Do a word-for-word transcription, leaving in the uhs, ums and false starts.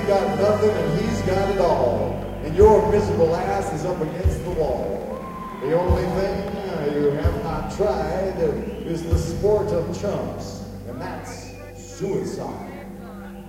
got nothing and he's got it all. And your miserable ass is up against the wall. The only thing you have not tried is the sport of chumps, and that's suicide.